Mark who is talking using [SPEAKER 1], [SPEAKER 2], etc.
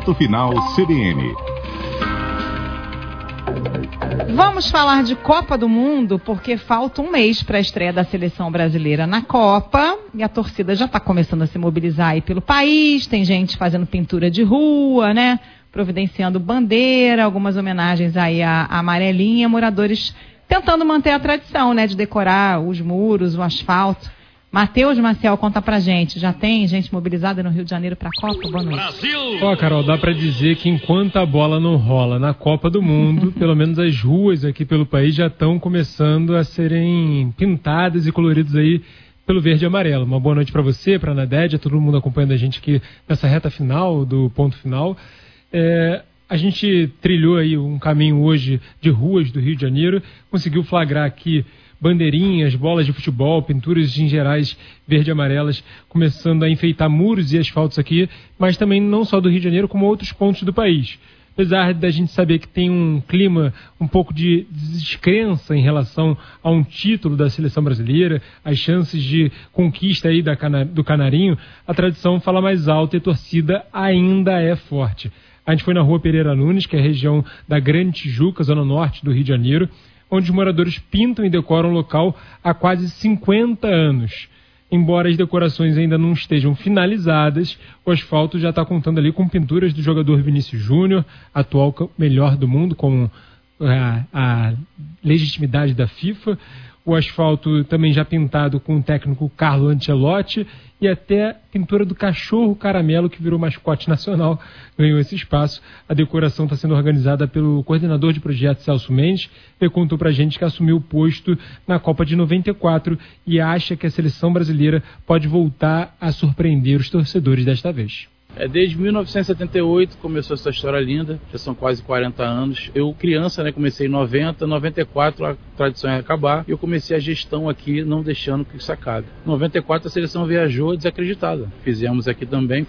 [SPEAKER 1] Ponto Final CBN.
[SPEAKER 2] Vamos falar de Copa do Mundo, porque falta um mês para a estreia da seleção brasileira na Copa, e a torcida já está começando a se mobilizar aí pelo país, tem gente fazendo pintura de rua, né, providenciando bandeira, algumas homenagens aí à amarelinha, moradores tentando manter a tradição, né, de decorar os muros, o asfalto. Matheus Maciel, conta pra gente, já tem gente mobilizada no Rio de Janeiro pra Copa? Boa noite.
[SPEAKER 3] Brasil! Ó, Carol, dá pra dizer que enquanto a bola não rola na Copa do Mundo, pelo menos as ruas aqui pelo país já estão começando a serem pintadas e coloridas aí pelo verde e amarelo. Uma boa noite pra você, pra Nadédia, todo mundo acompanhando a gente aqui nessa reta final do Ponto Final. A gente trilhou aí um caminho hoje de ruas do Rio de Janeiro, conseguiu flagrar aqui bandeirinhas, bolas de futebol, pinturas em gerais verde e amarelas, começando a enfeitar muros e asfaltos aqui, mas também não só do Rio de Janeiro, como outros pontos do país. Apesar da gente saber que tem um clima um pouco de descrença em relação a um título da seleção brasileira, as chances de conquista aí do Canarinho, a tradição fala mais alto e a torcida ainda é forte. A gente foi na Rua Pereira Nunes, que é a região da Grande Tijuca, zona norte do Rio de Janeiro, onde os moradores pintam e decoram o local há quase 50 anos. Embora as decorações ainda não estejam finalizadas, o asfalto já está contando ali com pinturas do jogador Vinícius Júnior, atual melhor do mundo, com a legitimidade da FIFA. O asfalto também já pintado com o técnico Carlo Ancelotti, e até a pintura do cachorro caramelo, que virou mascote nacional, ganhou esse espaço. A decoração está sendo organizada pelo coordenador de projeto Celso Mendes. Ele contou pra gente que assumiu o posto na Copa de 94 e acha que a seleção brasileira pode voltar a surpreender os torcedores desta vez.
[SPEAKER 4] Desde 1978 começou essa história linda, já são quase 40 anos. Eu, criança, comecei em 90, 94 a tradição ia acabar e eu comecei a gestão aqui, não deixando que isso acabe. Em 94 a seleção viajou desacreditada. Fizemos aqui também.